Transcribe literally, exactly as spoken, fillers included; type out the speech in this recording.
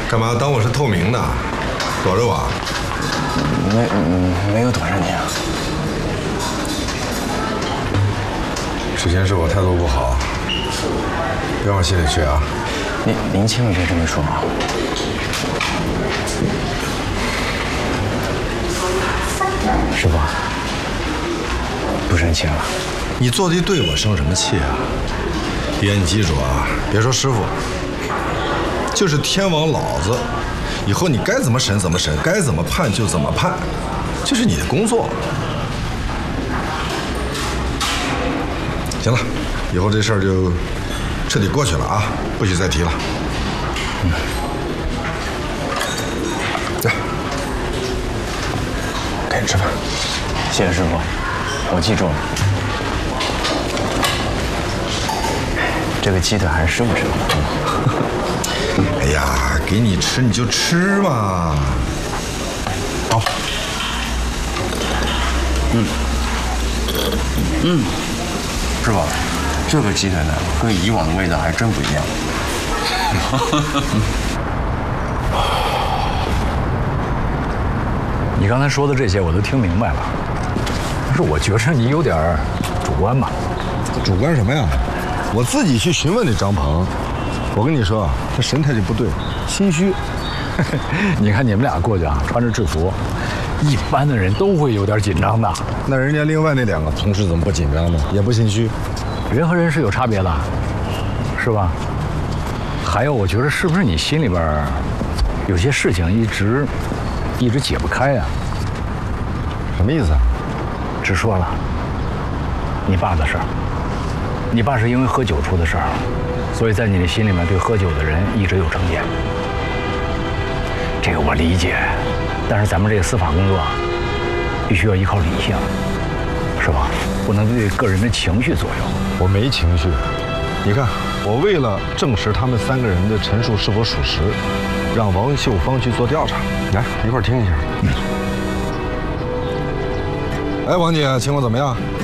干嘛当我是透明的，躲着我？ 没没有躲着你啊。 之前是我态度不好，别往心里去啊。 您您千万别这么说啊。师傅，不生气了。 你做的对，我生什么气啊？爹，你记住啊，别说师傅，就是天王老子，以后你该怎么审怎么审，该怎么判就怎么判，这是你的工作。行了，以后这事儿就彻底过去了啊，不许再提了。嗯。来， 赶紧吃饭。谢谢师傅，我记住了。这个鸡腿还是师傅吃的。 哎呀，给你吃你就吃嘛。好。 嗯。嗯。师傅，这个鸡腿呢，跟以往的味道还真不一样。 你刚才说的这些我都听明白了，但是我觉着你有点主观吧？ 主观什么呀？我自己去询问那张鹏，我跟你说啊，他神态就不对，心虚。 你看你们俩过去啊，穿着制服，一般的人都会有点紧张的。 那人家另外那两个同事怎么不紧张呢？也不心虚？ 人和人是有差别的，是吧？还有，我觉得是不是你心里边有些事情一直一直解不开呀？ 什么意思啊？ 直说了，你爸的事儿。你爸是因为喝酒出的事儿，所以在你的心里面对喝酒的人一直有成见。这个我理解，但是咱们这个司法工作必须要依靠理性，是吧？不能对个人的情绪左右。 我没情绪，你看，我为了证实他们三个人的陈述是否属实，让王秀芳去做调查。来，一块儿听一下。嗯。哎，王姐，情况怎么样？